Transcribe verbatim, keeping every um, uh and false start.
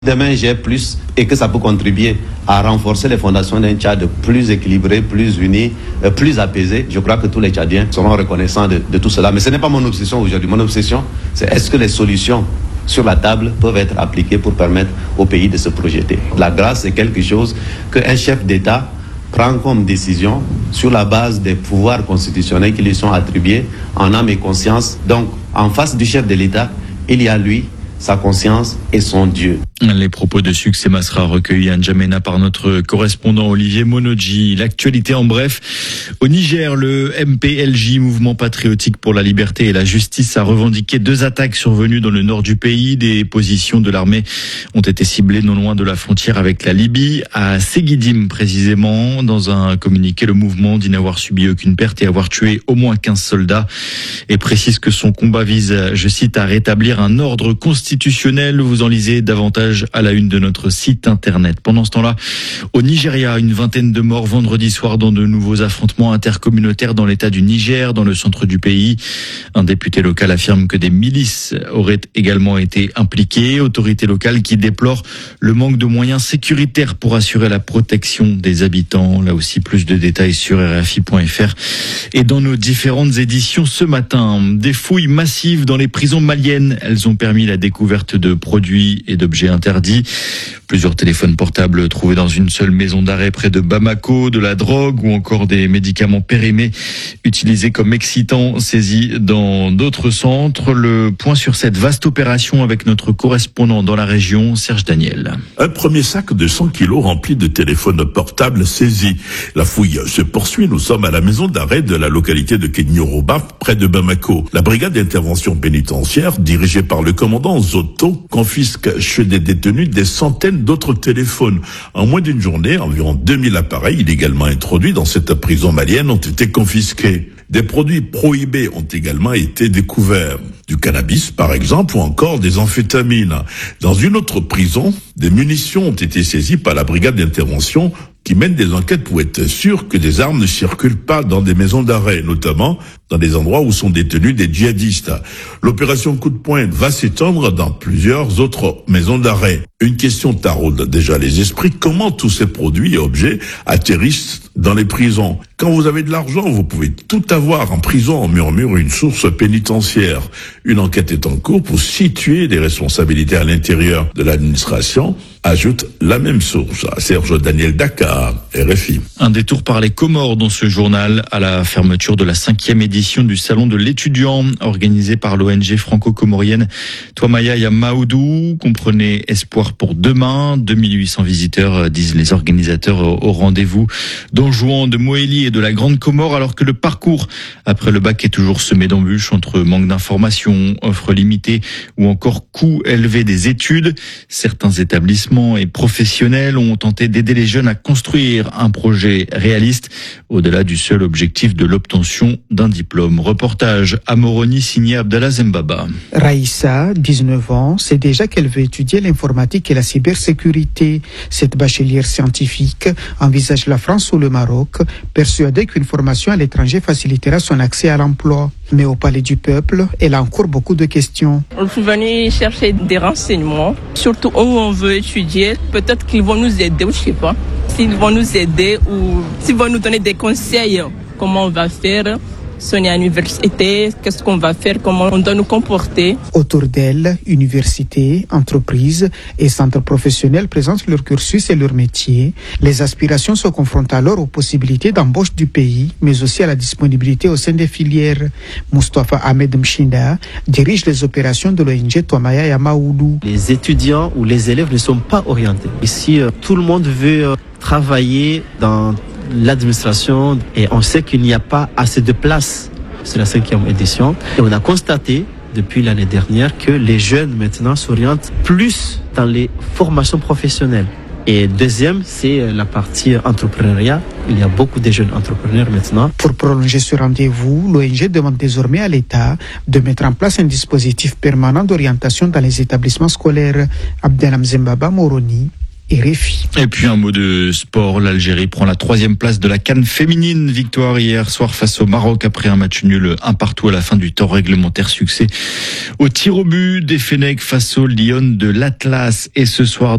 Demain, j'ai plus et que ça peut contribuer à renforcer les fondations d'un Tchad plus équilibré, plus uni, plus apaisé. Je crois que tous les Tchadiens seront reconnaissants de, de tout cela. Mais ce n'est pas mon obsession aujourd'hui. Mon obsession, c'est est-ce que les solutions sur la table peuvent être appliquées pour permettre au pays de se projeter. La grâce est quelque chose qu'un chef d'État prend comme décision sur la base des pouvoirs constitutionnels qui lui sont attribués en âme et conscience. Donc, en face du chef de l'État, il y a lui, sa conscience et son Dieu. Les propos de Succès Masra recueillis à N'Djamena par notre correspondant Olivier Monodji. L'actualité en bref. Au Niger, le M P L J, Mouvement Patriotique pour la Liberté et la Justice, a revendiqué deux attaques survenues dans le nord du pays. Des positions de l'armée ont été ciblées non loin de la frontière avec la Libye, à Seguidim précisément. Dans un communiqué, le mouvement dit n'avoir subi aucune perte et avoir tué au moins quinze soldats et précise que son combat vise, je cite, à rétablir un ordre constitutionnel. Vous en lisez davantage à la une de notre site internet. Pendant ce temps-là, au Nigeria, une vingtaine de morts vendredi soir dans de nouveaux affrontements intercommunautaires dans l'état du Niger, dans le centre du pays. Un député local affirme que des milices auraient également été impliquées. Autorités locales qui déplorent le manque de moyens sécuritaires pour assurer la protection des habitants. Là aussi, plus de détails sur R F I point F R et dans nos différentes éditions ce matin. Des fouilles massives dans les prisons maliennes. Elles ont permis la découverte de produits et d'objets interdits. Plusieurs téléphones portables trouvés dans une seule maison d'arrêt près de Bamako, de la drogue ou encore des médicaments périmés utilisés comme excitants saisis dans d'autres centres. Le point sur cette vaste opération avec notre correspondant dans la région, Serge Daniel. Un premier sac de cent kilos rempli de téléphones portables saisis. La fouille se poursuit. Nous sommes à la maison d'arrêt de la localité de Kenyoroba, près de Bamako. La brigade d'intervention pénitentiaire, dirigée par le commandant Zoto, confisque chez des détenus des centaines d'autres téléphones. En moins d'une journée, environ deux mille appareils illégalement introduits dans cette prison malienne ont été confisqués. Des produits prohibés ont également été découverts. Du cannabis, par exemple, ou encore des amphétamines. Dans une autre prison, des munitions ont été saisies par la brigade d'intervention qui mène des enquêtes pour être sûr que des armes ne circulent pas dans des maisons d'arrêt, notamment dans des endroits où sont détenus des djihadistes. L'opération coup de poing va s'étendre dans plusieurs autres maisons d'arrêt. Une question taraude déjà les esprits. Comment tous ces produits et objets atterrissent dans les prisons? Quand vous avez de l'argent, vous pouvez tout avoir en prison, murmure une source pénitentiaire. Une enquête est en cours pour situer des responsabilités à l'intérieur de l'administration, ajoute la même source. Serge Daniel, Dakar, R F I. Un détour par les Comores dans ce journal à la fermeture de la cinquième édition du Salon de l'étudiant organisé par l'O N G franco-comorienne Twamaya Yamaoudou. Comprenez espoir pour demain. deux mille huit cents visiteurs, disent les organisateurs, au rendez-vous d'Anjouan, de Moélie et de la Grande Comore, alors que le parcours après le bac est toujours semé d'embûches entre manque d'informations, offres limitées ou encore coûts élevés des études. Certains établissements et professionnels ont tenté d'aider les jeunes à construire un projet réaliste au-delà du seul objectif de l'obtention d'un diplôme. Reportage à Moroni signé Abdallah Zembaba. Raïssa, dix-neuf ans, sait déjà qu'elle veut étudier l'informatique et la cybersécurité. Cette bachelière scientifique envisage la France ou le Maroc, persuadée qu'une formation à l'étranger facilitera son accès à l'emploi. Mais au Palais du Peuple, elle a encore beaucoup de questions. On est venu chercher des renseignements, surtout où on veut étudier. Peut-être qu'ils vont nous aider, ou je sais pas. S'ils vont nous aider ou s'ils vont nous donner des conseils, comment on va faire. Si on est à l'université, qu'est-ce qu'on va faire, comment on doit nous comporter. Autour d'elle, universités, entreprises et centres professionnels présentent leur cursus et leur métier. Les aspirations se confrontent alors aux possibilités d'embauche du pays, mais aussi à la disponibilité au sein des filières. Moustapha Ahmed Mchinda dirige les opérations de l'O N G Twamaya Yamaoudou. Les étudiants ou les élèves ne sont pas orientés. Ici, tout le monde veut travailler dans l'administration et on sait qu'il n'y a pas assez de place. C'est la cinquième édition et on a constaté depuis l'année dernière que les jeunes maintenant s'orientent plus dans les formations professionnelles. Et deuxième, c'est la partie entrepreneuriat. Il y a beaucoup de jeunes entrepreneurs maintenant. Pour prolonger ce rendez-vous, l'O N G demande désormais à l'État de mettre en place un dispositif permanent d'orientation dans les établissements scolaires. Abdelham Zembaba, Moroni, R F I. Et puis un mot de sport, l'Algérie prend la troisième place de la CAN féminine. Victoire hier soir face au Maroc après un match nul un partout à la fin du temps réglementaire. Succès au tir au but des Fennecs face au Lyon de l'Atlas. Et ce soir